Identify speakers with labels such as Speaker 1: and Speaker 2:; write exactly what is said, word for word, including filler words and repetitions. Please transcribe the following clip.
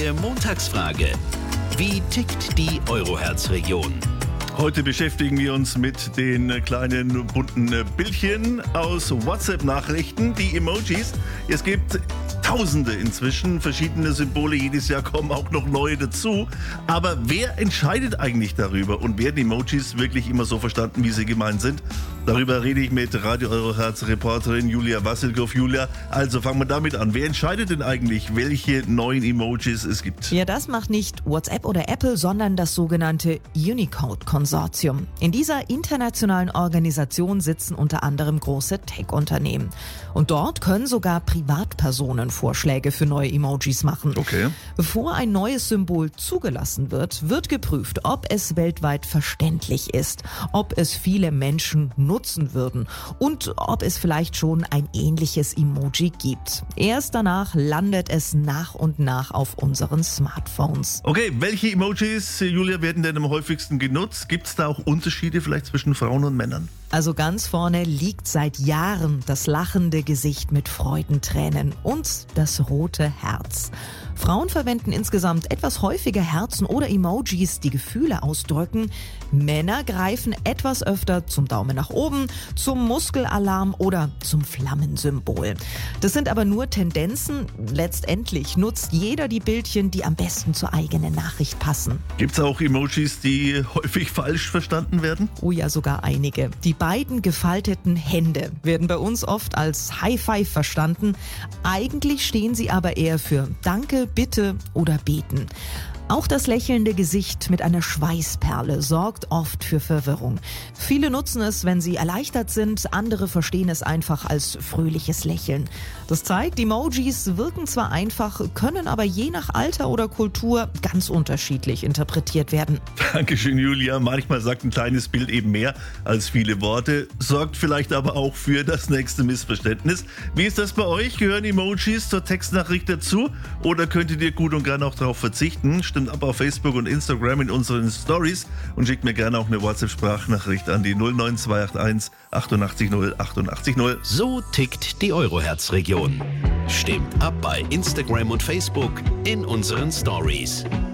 Speaker 1: neue Montagsfrage. Wie tickt die Euroherz-Region?
Speaker 2: Heute beschäftigen wir uns mit den kleinen bunten Bildchen aus WhatsApp-Nachrichten, die Emojis. Es gibt Tausende inzwischen, verschiedene Symbole, jedes Jahr kommen auch noch neue dazu. Aber wer entscheidet eigentlich darüber und werden Emojis wirklich immer so verstanden, wie sie gemeint sind? Darüber rede ich mit Radio Euroherz-Reporterin Julia Wassilkow. Julia, also fangen wir damit an. Wer entscheidet denn eigentlich, welche neuen Emojis es gibt?
Speaker 3: Ja, das macht nicht WhatsApp oder Apple, sondern das sogenannte Unicode-Konsortium. In dieser internationalen Organisation sitzen unter anderem große Tech-Unternehmen. Und dort können sogar Privatpersonen Vorschläge für neue Emojis machen.
Speaker 2: Okay.
Speaker 3: Bevor ein neues Symbol zugelassen wird, wird geprüft, ob es weltweit verständlich ist, ob es viele Menschen nutzen würden und ob es vielleicht schon ein ähnliches Emoji gibt. Erst danach landet es nach und nach auf unseren Smartphones.
Speaker 2: Okay, welche Emojis, Julia, werden denn am häufigsten genutzt? Gibt es da auch Unterschiede vielleicht zwischen Frauen und Männern?
Speaker 3: Also ganz vorne liegt seit Jahren das lachende Gesicht mit Freudentränen und das rote Herz. Frauen verwenden insgesamt etwas häufiger Herzen oder Emojis, die Gefühle ausdrücken. Männer greifen etwas öfter zum Daumen nach oben, zum Muskelalarm oder zum Flammensymbol. Das sind aber nur Tendenzen. Letztendlich nutzt jeder die Bildchen, die am besten zur eigenen Nachricht passen.
Speaker 2: Gibt es auch Emojis, die häufig falsch verstanden werden?
Speaker 3: Oh ja, sogar einige. Die beiden gefalteten Hände werden bei uns oft als High Five verstanden. Eigentlich stehen sie aber eher für Danke, Bitte oder Beten. Auch das lächelnde Gesicht mit einer Schweißperle sorgt oft für Verwirrung. Viele nutzen es, wenn sie erleichtert sind, andere verstehen es einfach als fröhliches Lächeln. Das zeigt, Emojis wirken zwar einfach, können aber je nach Alter oder Kultur ganz unterschiedlich interpretiert werden.
Speaker 2: Dankeschön, Julia. Manchmal sagt ein kleines Bild eben mehr als viele Worte, sorgt vielleicht aber auch für das nächste Missverständnis. Wie ist das bei euch? Gehören Emojis zur Textnachricht dazu oder könntet ihr gut und gern auch darauf verzichten? Stimmt ab auf Facebook und Instagram in unseren Stories und schickt mir gerne auch eine WhatsApp-Sprachnachricht an die null neun zwei acht eins achtundachtzig null achtundachtzig null.
Speaker 1: So tickt die Euroherz-Region. Stimmt ab bei Instagram und Facebook in unseren Stories.